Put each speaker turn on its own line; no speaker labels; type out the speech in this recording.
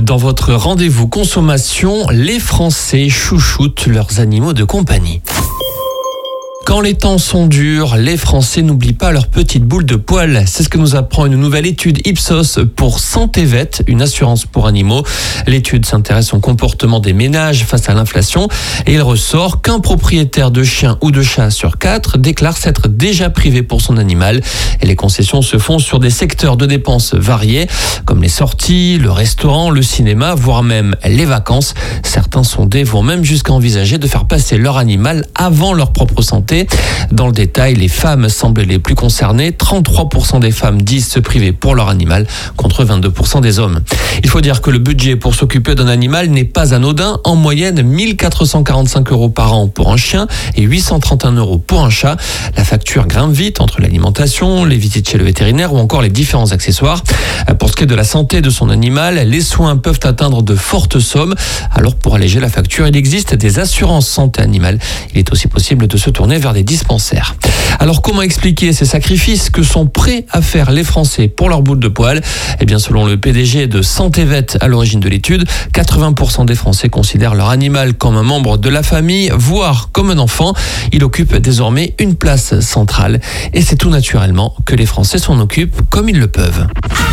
Dans votre rendez-vous consommation, les Français chouchoutent leurs animaux de compagnie. Quand les temps sont durs, les Français n'oublient pas leurs petites boules de poils. C'est ce que nous apprend une nouvelle étude Ipsos pour Santé Vet, une assurance pour animaux. L'étude s'intéresse au comportement des ménages face à l'inflation et il ressort qu'un propriétaire de chien ou de chat sur 4 déclare s'être déjà privé pour son animal. Et les concessions se font sur des secteurs de dépenses variés, comme les sorties, le restaurant, le cinéma, voire même les vacances. Certains sondés vont même jusqu'à envisager de faire passer leur animal avant leur propre santé. Dans le détail, les femmes semblent les plus concernées. 33% des femmes disent se priver pour leur animal, contre 22% des hommes. Il faut dire que le budget pour s'occuper d'un animal n'est pas anodin. En moyenne, 1 445 € par an pour un chien et 831 € pour un chat. La facture grimpe vite entre l'alimentation, les visites chez le vétérinaire ou encore les différents accessoires. Pour ce qui est de la santé de son animal, les soins peuvent atteindre de fortes sommes. Alors pour alléger la facture, il existe des assurances santé animale. Il est aussi possible de se tourner vers des dispensaires. Alors comment expliquer ces sacrifices que sont prêts à faire les Français pour leur boule de poil ? Eh bien selon le PDG de Santé Vet à l'origine de l'étude, 80% des Français considèrent leur animal comme un membre de la famille, voire comme un enfant. Il occupe désormais une place centrale et c'est tout naturellement que les Français s'en occupent comme ils le peuvent.